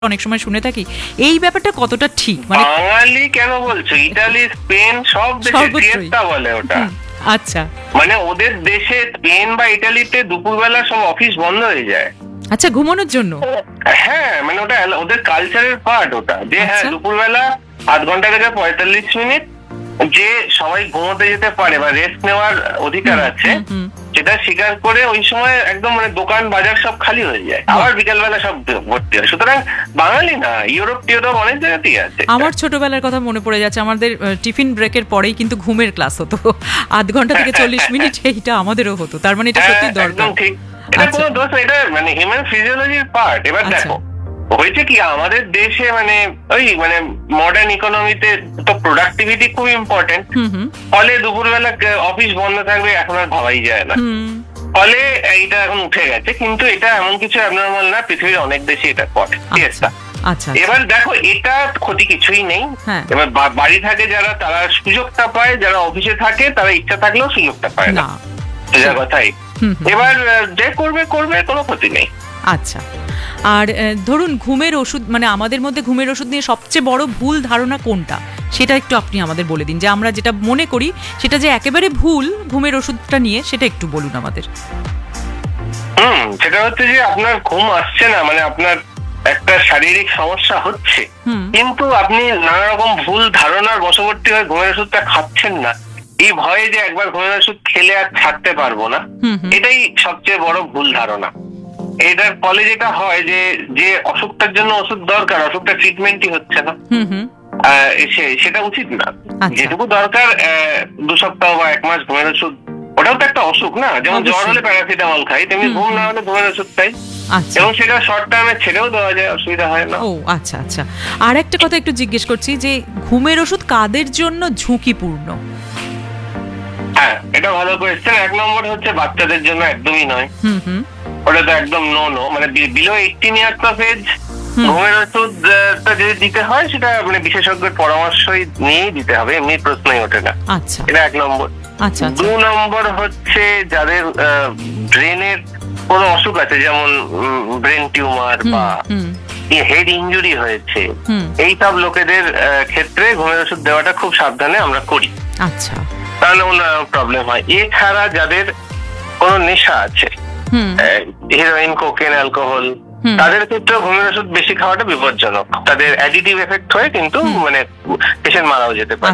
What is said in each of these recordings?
অনেক সময় শুনে থাকি, এই ব্যাপারটা কতটা ঠিক? মানে বাঙালি কেন বলছো, ইটালি স্পেন সব দেশে সিয়েস্তা বলে ওটা। আচ্ছা, মানে ওদের দেশে স্পেন বা ইটালিতে দুপুরবেলা সব অফিস বন্ধ হয়ে যায়। আচ্ছা, ঘুমানোর জন্য? হ্যাঁ, মানে ওটা ওদের কালচারের পার্ট ওটা, যে হ্যাঁ দুপুরবেলা আধ ঘন্টা থেকে 45 মিনিট যে সবাই ঘুমোতে যেতে পারে বা রেস্ট নেওয়ার অধিকার আছে, সেটা স্বীকার করে ওই সময় একদম মানে দোকান বাজার সব খালি হয়ে যায়, আবার বিকেলবেলা সব ভর্তি হয়। সুতরাং বাঙালি না, ইউরোপ টিউরোপ অনেক জায়গাতেই আছে। আমার ছোটবেলার কথা মনে পড়ে যাচ্ছে, আমাদের টিফিন ব্রেকের পরেই কিন্তু ঘুমের ক্লাস হতো, আধ ঘন্টা থেকে 40 মিনিট, এইটা আমাদেরও হতো। তার মানে এটা সত্যি দরকার। ঠিক, এটা কোনো দোষ না, এটা মানে হিউম্যান ফিজিওলজির পার্ট। এবার দেখো হয়েছে কি, আমাদের দেশে মানে ওই মানে মডার্ন ইকোনমিতে তো প্রোডাক্টিভিটি খুব ইম্পর্টেন্ট, ফলে দুপুরবেলা অফিস বন্ধ থাকবে এখন আর ভাবাই যায় না, ফলে এইটা এখন উঠে গেছে। কিন্তু এটা এমন কিছু অ্যাবনর্মাল না, পৃথিবীর অনেক দেশে এটা করে। ঠিক আছে, এবার দেখো এটা ক্ষতি কিছুই নেই। এবার বাড়ি থাকে যারা, তারা সুযোগটা পায়, যারা অফিসে থাকে তারা ইচ্ছা থাকলেও সুযোগটা পায় না, সোজা কথাই। এবার যে করবে করবে, কোনো ক্ষতি নেই। আচ্ছা, আর ধরুন ঘুমের ওষুধ, মানে আমাদের মধ্যে ঘুমের ওষুধ নিয়ে সবচেয়ে বড় ভুল ধারণা কোনটা, সেটা একটু আপনি আমাদের বলে দিন, যে আমরা যেটা মনে করি সেটা যে একেবারে ভুল ঘুমের ওষুধটা নিয়ে, সেটা একটু বলুন আমাদের। সেটা হচ্ছে যে আপনার ঘুম আসছে না, মানে আপনার একটা শারীরিক সমস্যা হচ্ছে, কিন্তু আপনি নানা রকম ভুল ধারণার বশবর্তী হয়ে ঘুমের ওষুধটা খাচ্ছেন না, এই ভয়ে যে একবার ঘুমের ওষুধ খেলে আর ছাড়তে পারবো না, এটাই সবচেয়ে বড় ভুল ধারণা। এটার ফলে যেটা হয় যে যে অসুখটার জন্য ওষুধ দরকার, অসুখটা ট্রিটমেন্টই হচ্ছে না, সেটা উচিত না। যেটুকু দরকার 2 সপ্তাহ বা 1 মাস ঘুমের ওষুধ, ওটাও তো একটা অসুখ না। যেমন জ্বর হলে প্যারাসিটামল খাই, তেমনি ঘুম না হলে ঘুমের ওষুধ খাই, এবং সেটা শর্ট টার্মে ছেড়েও দেওয়া যায়, অসুবিধা হয় না। ও আচ্ছা আচ্ছা, আর একটা কথা একটু জিজ্ঞেস করছি, যে ঘুমের ওষুধ কাদের জন্য ঝুঁকিপূর্ণ? হ্যাঁ, এটা ভালো কোয়েশ্চেন। 1 নম্বর হচ্ছে বাচ্চাদের জন্য একদমই নয়, ওটা তো একদম নো, মানে বিলো 18 ইয়ার্স অফ এজ ঘুমের ওষুধটা যদি দিতে হয় সেটা মানে বিশেষজ্ঞের পরামর্শই নিয়েই দিতে হবে, এমনি প্রশ্নই ওঠে না। আচ্ছা, এটা 1 নম্বর। 2 নম্বর হচ্ছে যাদের ব্রেনের কোনো অসুখ আছে, যেমন ব্রেন টিউমার বা হেড ইনজুরি হয়েছে, এইসব লোকেদের ক্ষেত্রে ঘুমের ওষুধ দেওয়াটা খুব সাবধানে আমরা করি। আচ্ছা, তাহলে ওনার প্রবলেম হয়। এছাড়া যাদের কোনো নেশা আছে, হেরোইন, কোকেন, অ্যালকোহল, তাদের ক্ষেত্রে ঘুমের ওষুধ বেশি খাওয়াটা বিপজ্জনক, তাদের অ্যাডিটিভ এফেক্ট হয়ে কিন্তু মানে পেশেন্ট মারাও যেতে পারে।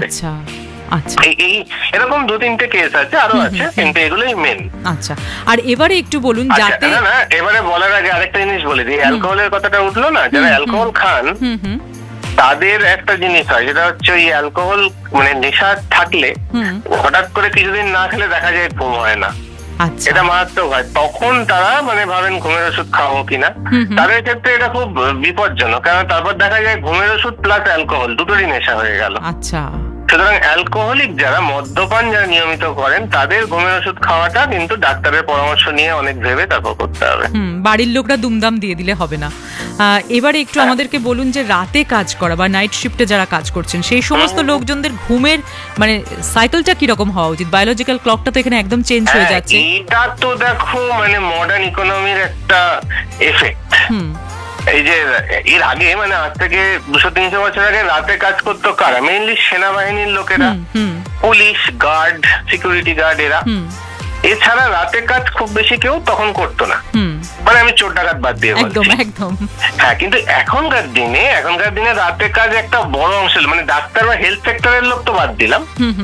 এই এরকম 2-3টে কেস আছে, আরো আছে, কিন্তু এগুলোই মেন। আচ্ছা, আর এবারে একটু বলুন, যাতে না এবারে বলার আগে আরেকটা জিনিস বলে দিই, অ্যালকোহলের কথাটা উঠলো না, যারা অ্যালকোহল খান তাদের একটা জিনিস হয়, যেটা হচ্ছে ওই অ্যালকোহল মানে নেশা থাকলে হঠাৎ করে কিছুদিন না খেলে দেখা যায় ঘুম হয় না, এটা মারাত্মক হয়। তখন তারা মানে ভাবেন ঘুমের ওষুধ খাবো কিনা, তাদের ক্ষেত্রে এটা খুব বিপজ্জনক, কারণ তারপর দেখা যায় ঘুমের ওষুধ প্লাস অ্যালকোহল দুটোরই নেশা হয়ে গেল। আচ্ছা, সুতরাং অ্যালকোহলিক যারা, মদ্যপান যারা নিয়মিত করেন, তাদের ঘুমের ওষুধ খাওয়াটা কিন্তু ডাক্তারের পরামর্শ নিয়ে অনেক ভেবে তারপর করতে হবে। বাড়ির লোকরা দুমদাম দিয়ে দিলে হবে না। এবারে একটু আমাদেরকে বলুন, যে রাতে কাজ করা বা নাইট শিফটে যারা কাজ করছেন, সেই সমস্ত লোকজনদের ঘুমের মানে সাইকেলটা কিরকম হওয়া উচিত? বায়োলজিক্যাল ক্লকটা তো এখানে একদম চেঞ্জ হয়ে যাচ্ছে। এটা তো দেখো মানে মডার্ন ইকোনমির একটা এফেক্ট। এই যে এর আগে মানে আজ থেকে 200-300 বছর আগে রাতে কাজ করতো কারা? মেইনলি সেনাবাহিনীর লোকেরা, পুলিশ, গার্ড, সিকিউরিটি গার্ড, এরা। এছাড়া রাতে কাজ খুব বেশি কেউ তখন করতো না, মানে আমি চোর ডাকাত বাদ দিয়ে বলছি। একদম। হ্যাঁ, কিন্তু এখনকার দিনে রাতে কাজ একটা বড় অংশ, মানে ডাক্তার বা হেলথ সেক্টরের লোক তো বাদ দিলাম।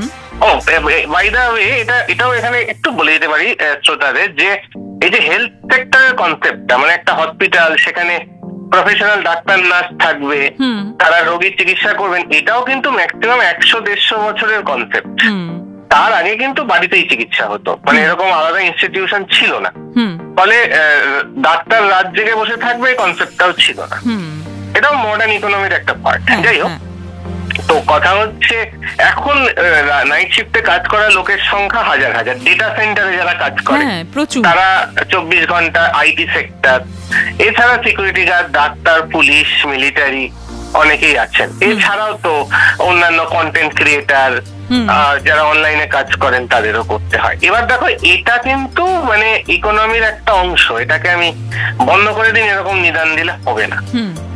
বাই দ্য ওয়ে, এটাও এখানে একটু বলে দিতে পারি শ্রোতাদের, যে এই যে হেলথ সেক্টরের কনসেপ্টটা, মানে একটা হসপিটাল, সেখানে প্রফেশনাল ডাক্তার নার্স থাকবে, তারা রোগীর চিকিৎসা করবেন, এটাও কিন্তু ম্যাক্সিমাম 100-150 বছরের কনসেপ্ট। তার আগে কিন্তু বাড়িতেই চিকিৎসা হতো, মানে এরকম আলাদা ইনস্টিটিউশন ছিল না, ফলে ডাক্তার রাত জেগে বসে থাকবে এই কনসেপ্টটাও ছিল না। এটাও মডার্ন ইকোনমির একটা পার্ট। যাই হোক, তো কথা হচ্ছে এখন নাইট শিফটে কাজ করা লোকের সংখ্যা হাজার হাজার। ডেটা সেন্টারে যারা কাজ করে তারা 24 ঘন্টা, আইটি সেক্টর, এছাড়া security guard, doctor, police, military, অনেকেই আছেন। এছাড়াও তো অন্যান্য কন্টেন্ট ক্রিয়েটার, যারা অনলাইনে কাজ করেন, তাদেরও করতে হয়। এবার দেখো, এটা কিন্তু মানে ইকোনমির একটা অংশ, এটাকে আমি বন্ধ করে দিন এরকম নিদান দিলে হবে না।